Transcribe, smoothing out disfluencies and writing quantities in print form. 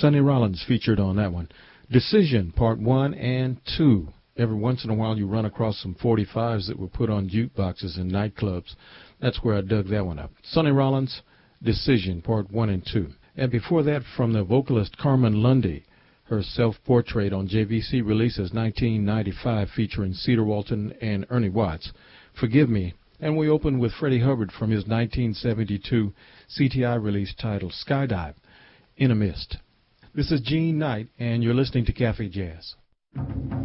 Sonny Rollins featured on that one. Decision, Part 1 and 2. Every once in a while you run across some 45s that were put on jukeboxes in nightclubs. That's where I dug that one up. Sonny Rollins, Decision, Part 1 and 2. And before that, from the vocalist Carmen Lundy, her self-portrait on JVC releases 1995 featuring Cedar Walton and Ernie Watts, Forgive Me. And we open with Freddie Hubbard from his 1972 CTI release titled Skydive, In a Mist. This is Gene Knight, and you're listening to Cafe Jazz.